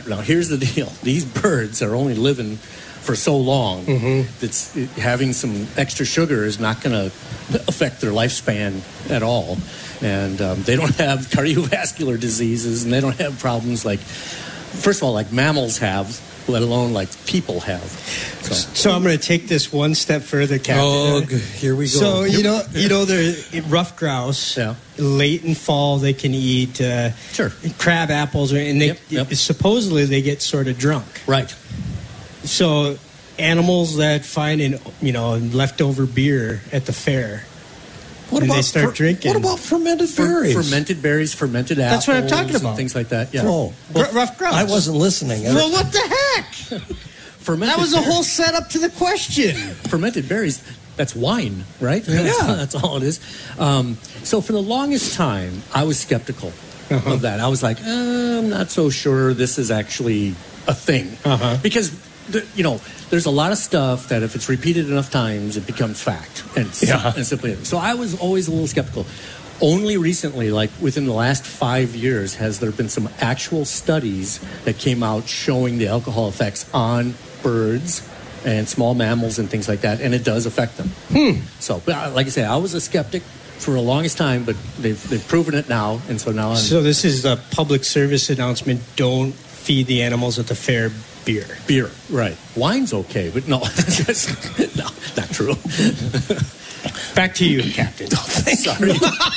now here's the deal. These birds are only living for so long. That's having some extra sugar is not going to affect their lifespan at all. And they don't have cardiovascular diseases, and they don't have problems like, first of all, like mammals have, let alone like people have. So I'm going to take this one step further, Captain. Oh, here we go. So the rough grouse. Yeah. Late in fall, they can eat Sure. crab apples, and they supposedly they get sort of drunk. Right. So animals that find leftover beer at the fair. What and about they start drinking? What about fermented berries? Fermented berries, fermented apples. That's what I'm talking about. And things like that. Yeah. Oh, Rough grouse. I wasn't listening. Well, what the heck? Fermented That was the berries. whole setup to the question. Fermented berries, that's wine, right? Yeah. That's all it is. So for the longest time, I was skeptical of that. I was like, I'm not so sure this is actually a thing. Because, there's a lot of stuff that if it's repeated enough times, it becomes fact. And simply. So I was always a little skeptical. Only recently, like within the last 5 years, has there been some actual studies that came out showing the alcohol effects on birds and small mammals and things like that, and it does affect them. So, like I say, I was a skeptic for the longest time, but they've proven it now, and so now I'm... So this is a public service announcement. Don't feed the animals at the fair beer. Beer, right. Wine's okay, but no. No, not true. Back to you, Captain. Sorry.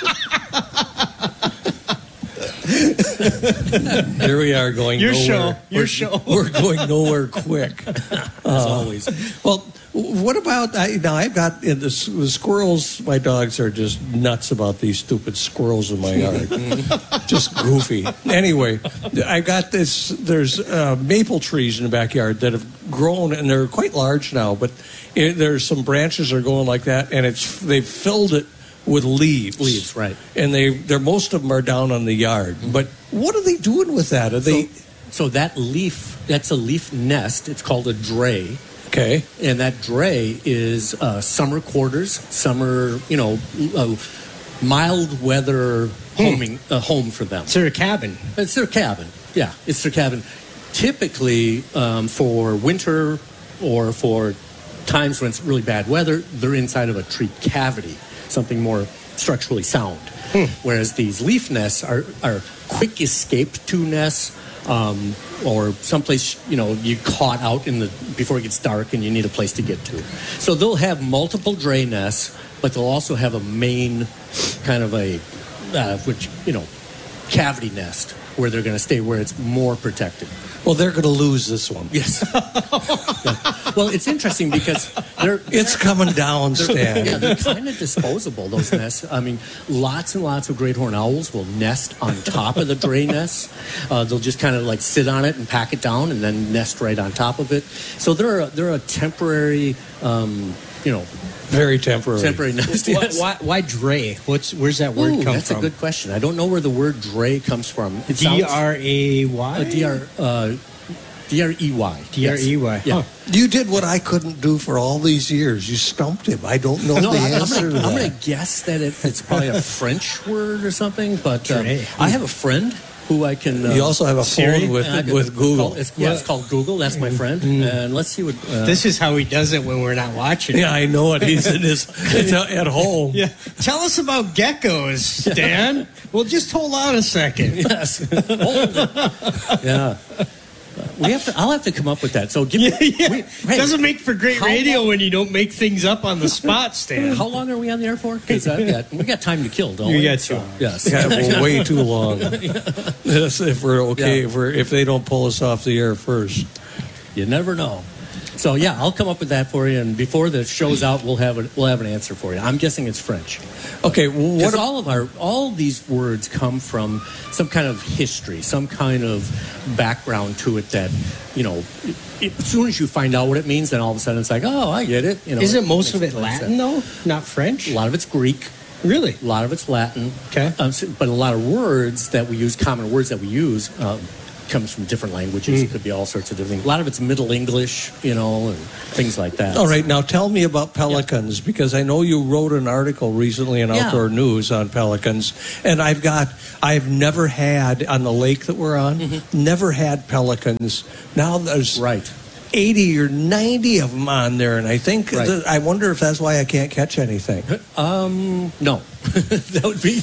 Here we are going Your nowhere. show. Your show. We're going nowhere quick. As always. Well, what about I've got the squirrels. My dogs are just nuts about these stupid squirrels in my yard. Just goofy. Anyway, I got this. There's maple trees in the backyard that have grown, and they're quite large now. But there's some branches are going like that, and they've filled it with leaves. Leaves, right. And they're most of them are down on the yard. But what are they doing with that? Are they? So that leaf, that's a leaf nest. It's called a dray. Okay. And that dray is summer quarters, summer, mild weather home for them. It's their cabin. It's their cabin. Yeah, it's their cabin. Typically, for winter or for times when it's really bad weather, they're inside of a tree cavity, something more structurally sound. Whereas these leaf nests are quick escape to nests, or someplace you caught out before it gets dark and you need a place to get to. So they'll have multiple dray nests, but they'll also have a main kind of cavity nest where they're going to stay, where it's more protected. Well, they're going to lose this one. Yes. Well, it's interesting because it's coming down, Stan. Yeah, they're kind of disposable, those nests. I mean, lots and lots of great horned owls will nest on top of the dray nests. They'll just kind of like sit on it and pack it down and then nest right on top of it. So they're a temporary, very temporary. Temporary nest. Yes. Why dray? Where's that word come from? That's a good question. I don't know where the word dray comes from. D-R-A-Y? D-R-E-Y. D-R-E-Y. Yeah. Huh. You did what I couldn't do for all these years. You stumped him. I don't know the answer to that. I'm going to guess that it's probably a French word or something, but Dray. I have a friend who I can... you also have a phone with Google. It's called Google. That's my friend. And let's see what... This is how he does it when we're not watching. Yeah, I know it. He's at home. Yeah. Tell us about geckos, Dan. Well, just hold on a second. Yes. Yeah. I'll have to come up with that. So give me. Hey, doesn't make for great radio when you don't make things up on the spot, Stan. How long are we on the air for? Because we got time to kill, don't we? We got time. Yes. Yeah, way too long. That's if we're okay. Yeah. If they don't pull us off the air first. You never know. So yeah, I'll come up with that for you, and before the show's out, we'll have an answer for you. I'm guessing it's French. Okay, Because all these words come from some kind of history, some kind of background to it that, as soon as you find out what it means, then all of a sudden it's like, oh, I get it. Isn't most of it Latin, though? Not French? A lot of it's Greek. Really? A lot of it's Latin. Okay. But a lot of words that we use, common words that we use, comes from different languages. It could be all sorts of different things. A lot of it's Middle English, and things like that. All right, now tell me about pelicans, because I know you wrote an article recently in Outdoor News on pelicans, and I've never had, on the lake that we're on, never had pelicans. Now there's 80 or 90 of them on there, and I think, I wonder if that's why I can't catch anything. No. That would be...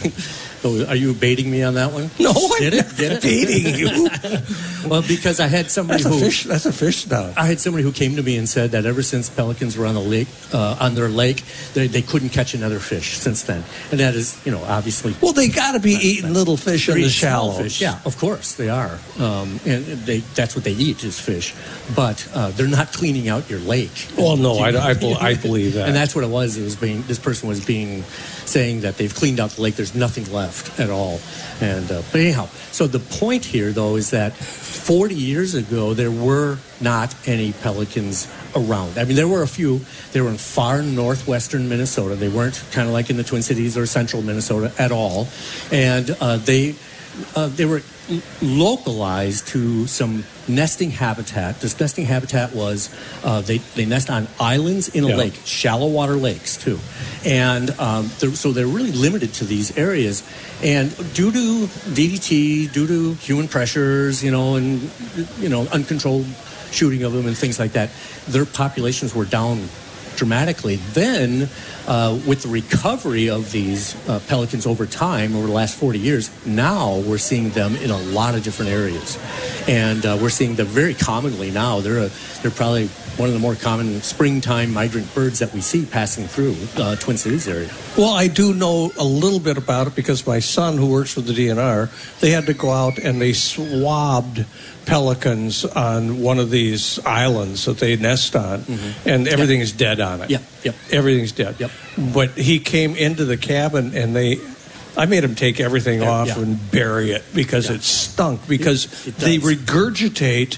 Oh, are you baiting me on that one? No, Get I'm it? not baiting you. Well, because I had somebody That's a fish snout. I had somebody who came to me and said that ever since pelicans were on the lake, on their lake, they couldn't catch another fish since then. And that is, obviously... Well, they got to be eating little fish in the shallows. Fish. Yeah, of course they are. And that's what they eat is fish. But they're not cleaning out your lake. Well, no, I believe that. And that's what it was. This person was saying that they've cleaned out the lake. There's nothing left at all. And but anyhow, so the point here, though, is that 40 years ago, there were not any pelicans around. I mean, there were a few. They were in far northwestern Minnesota. They weren't kind of like in the Twin Cities or central Minnesota at all. And they were localized to some nesting habitat. This nesting habitat was they nest on islands in a lake, shallow water lakes too, and so they're really limited to these areas. And due to DDT, due to human pressures, and uncontrolled shooting of them and things like that, their populations were down dramatically. Then, with the recovery of these pelicans over time, over the last 40 years, now we're seeing them in a lot of different areas. And we're seeing them very commonly now. They're probably one of the more common springtime migrant birds that we see passing through Twin Cities area. Well, I do know a little bit about it because my son, who works for the DNR, they had to go out and they swabbed pelicans on one of these islands that they nest on, and everything is dead on it. Yep. Everything's dead. Yep. But he came into the cabin and I made him take everything off and bury it because it stunk, because they regurgitate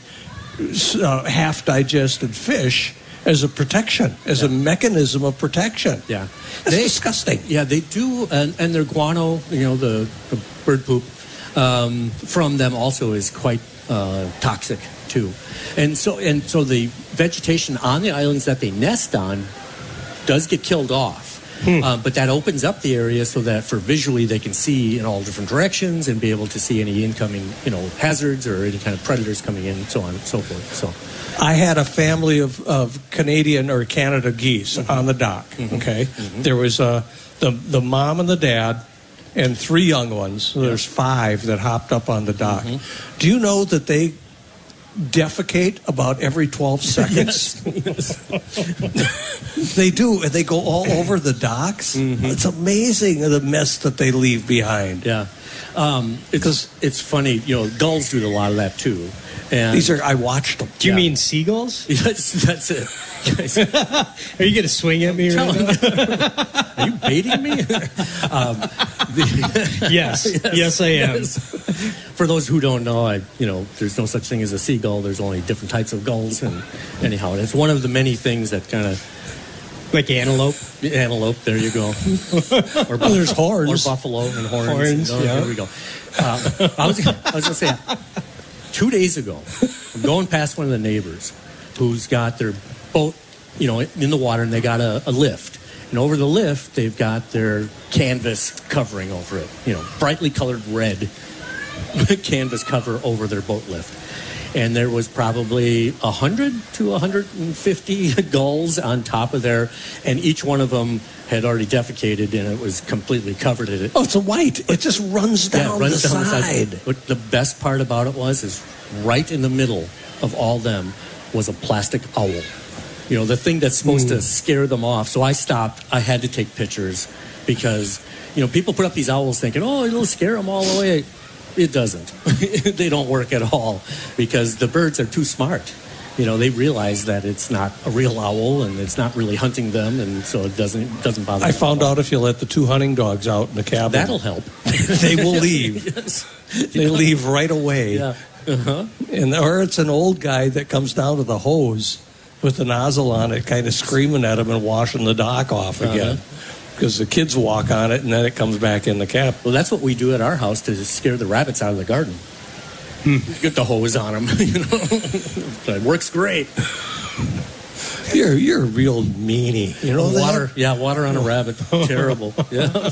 half-digested fish as a protection, as a mechanism of protection. Yeah. That's disgusting. Yeah, they do, and their guano, the bird poop from them also is quite toxic too. And so the vegetation on the islands that they nest on does get killed off. But that opens up the area so that for visually they can see in all different directions and be able to see any incoming, hazards or any kind of predators coming in, so on and so forth. So, I had a family of Canadian or Canada geese on the dock. Okay, there was the mom and the dad and 3 young ones. So there's 5 that hopped up on the dock. Do you know that they defecate about every 12 seconds? Yes. They do. They go all over the docks. It's amazing the mess that they leave behind. Yeah. It's funny, gulls do a lot of that too. And I watched them. Do you mean seagulls? Yes, that's it. Are you going to swing at me right now? Are you baiting me? Yes, I am. Yes. For those who don't know, there's no such thing as a seagull. There's only different types of gulls, and anyhow, it's one of the many things that kind of like antelope. Antelope, there you go. Or there's horns, or buffalo and horns. There we go. I was going to say, 2 days ago, I'm going past one of the neighbors who's got their boat, in the water, and they got a lift. And over the lift, they've got their canvas covering over it, brightly colored red canvas cover over their boat lift. And there was probably 100 to 150 gulls on top of there, and each one of them had already defecated, and it was completely covered in it. Oh, it's a white. It just runs down, the side. But the best part about it is right in the middle of all them was a plastic owl. The thing that's supposed to scare them off. So I stopped. I had to take pictures because, people put up these owls thinking, oh, it'll scare them all away. It doesn't. They don't work at all because the birds are too smart. They realize that it's not a real owl and it's not really hunting them, and so it doesn't bother them. I found out if you let the 2 hunting dogs out in the cabin, that'll help. They will leave. Yes. They leave right away. Yeah. Or it's an old guy that comes down to the hose with the nozzle on it, kind of screaming at him and washing the dock off again. Because the kids walk on it and then it comes back in the cap. Well, that's what we do at our house to scare the rabbits out of the garden. Get the hose on them. It works great. You're a real meanie. You know water. that? Yeah, water on a rabbit. Terrible. Yeah.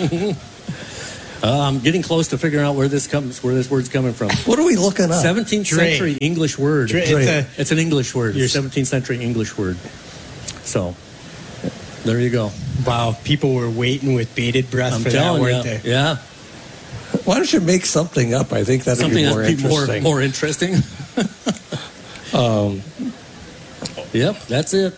I'm getting close to figuring out where this word's coming from. What are we looking up? 17th century English word. It's an English word. Your 17th century English word. So, there you go. Wow, people were waiting with bated breath for that, weren't they? Yeah. Why don't you make something up? I think that'd Something be more that'd be interesting. more interesting. Yep, that's it.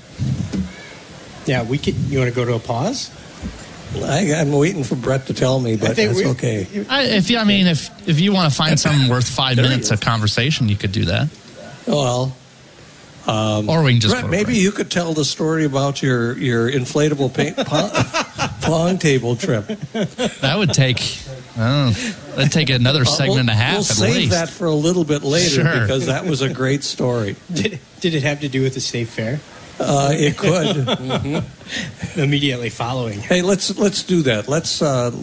Yeah, you want to go to a pause? I'm waiting for Brett to tell me, but that's okay. If you want to find something worth 5 minutes of conversation, you could do that. Well, or we can just Brett, maybe you could tell the story about your inflatable pong table trip. That would that'd take another segment and a half we'll at save least. that for a little bit later Sure. because that was a great story. Did it have to do with the state fair? It could. Immediately following. Hey, let's do that. Let's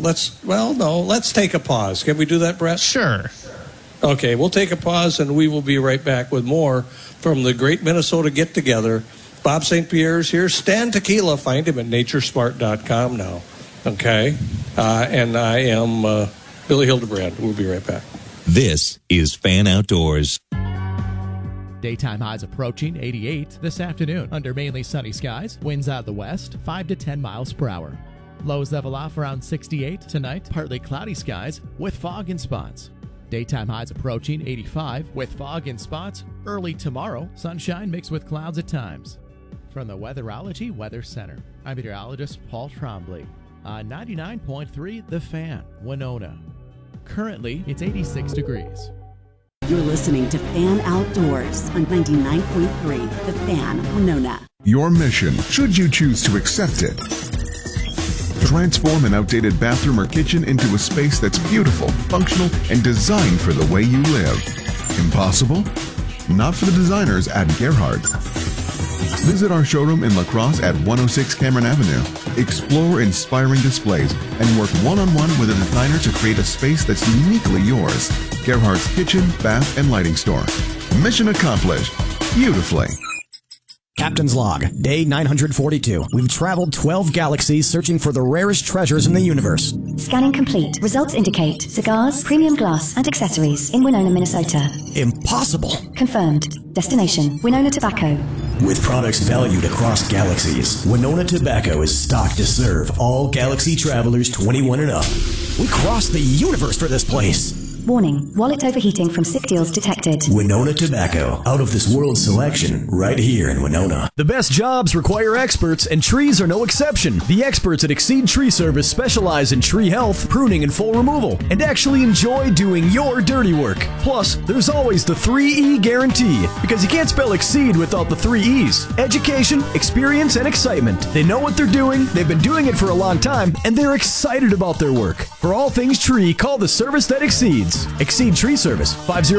take a pause. Can we do that, Brett? Sure. Okay, we'll take a pause and we will be right back with more from the Great Minnesota Get Together. Bob St. Pierre's here. Stan Tequila. Find him at naturesmart.com now. Okay, and I am Billy Hildebrand. We'll be right back. This is Fan Outdoors. Daytime highs approaching 88 this afternoon under mainly sunny skies. Winds out of the west, 5 to 10 miles per hour. Lows level off around 68 tonight. Partly cloudy skies with fog in spots. Daytime highs approaching 85 with fog in spots. Early tomorrow, sunshine mixed with clouds at times. From the Weatherology Weather Center, I'm meteorologist Paul Trombley on 99.3 The Fan, Winona. Currently, it's 86 degrees. You're listening to Fan Outdoors on 99.3 The Fan, Winona. Your mission, should you choose to accept it. Transform an outdated bathroom or kitchen into a space that's beautiful, functional, and designed for the way you live. Impossible? Not for the designers at Gerhardt's. Visit our showroom in La Crosse at 106 Cameron Avenue. Explore inspiring displays and work one-on-one with a designer to create a space that's uniquely yours. Gerhardt's Kitchen, Bath, and Lighting Store. Mission accomplished. Beautifully. Captain's Log, Day 942. We've traveled 12 galaxies searching for the rarest treasures in the universe. Scanning complete. Results indicate cigars, premium glass, and accessories in Winona, Minnesota. Impossible. Confirmed. Destination, Winona Tobacco. With products valued across galaxies, Winona Tobacco is stocked to serve all galaxy travelers 21 and up. We crossed the universe for this place. Warning, wallet overheating from sick deals detected. Winona Tobacco, out of this world selection, right here in Winona. The best jobs require experts, and trees are no exception. The experts at Exceed Tree Service specialize in tree health, pruning, and full removal, and actually enjoy doing your dirty work. Plus, there's always the 3E guarantee, because you can't spell Exceed without the 3 E's. Education, experience, and excitement. They know what they're doing, they've been doing it for a long time, and they're excited about their work. For all things tree, call the service that exceeds. Exceed Tree Service,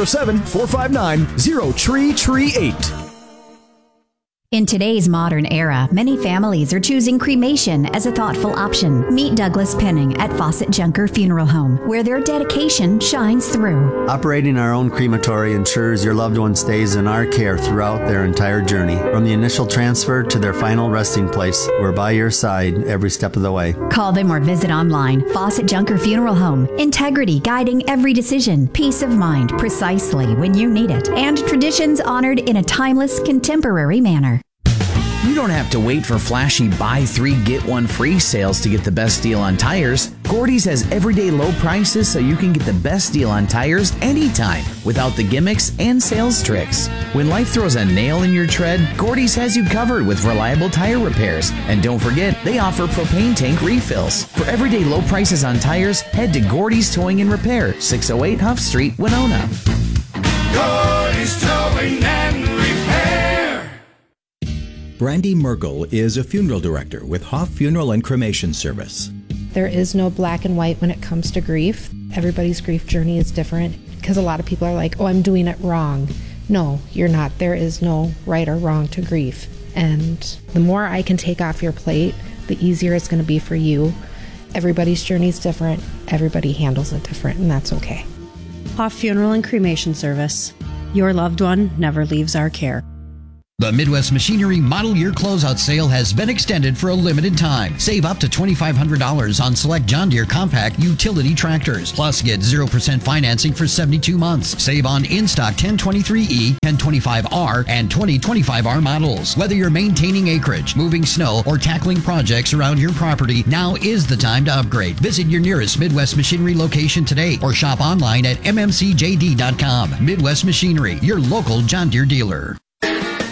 507-459-0338. In today's modern era, many families are choosing cremation as a thoughtful option. Meet Douglas Penning at Fawcett Junker Funeral Home, where their dedication shines through. Operating our own crematory ensures your loved one stays in our care throughout their entire journey. From the initial transfer to their final resting place, we're by your side every step of the way. Call them or visit online. Fawcett Junker Funeral Home. Integrity guiding every decision. Peace of mind precisely when you need it. And traditions honored in a timeless, contemporary manner. You don't have to wait for flashy buy 3 get 1 free sales to get the best deal on tires. Gordy's has everyday low prices so you can get the best deal on tires anytime without the gimmicks and sales tricks. When life throws a nail in your tread, Gordy's has you covered with reliable tire repairs. And don't forget, they offer propane tank refills. For everyday low prices on tires, head to Gordy's Towing and Repair, 608 Huff Street, Winona. Gordy's Towing and Repair. Brandy Merkel is a funeral director with Hoff Funeral and Cremation Service. There is no black and white when it comes to grief. Everybody's grief journey is different because a lot of people are like, oh, I'm doing it wrong. No, you're not. There is no right or wrong to grief. And the more I can take off your plate, the easier it's going to be for you. Everybody's journey is different. Everybody handles it different, and that's okay. Hoff Funeral and Cremation Service. Your loved one never leaves our care. The Midwest Machinery Model Year Closeout Sale has been extended for a limited time. Save up to $2,500 on select John Deere compact utility tractors. Plus, get 0% financing for 72 months. Save on in-stock 1023E, 1025R, and 2025R models. Whether you're maintaining acreage, moving snow, or tackling projects around your property, now is the time to upgrade. Visit your nearest Midwest Machinery location today or shop online at mmcjd.com. Midwest Machinery, your local John Deere dealer.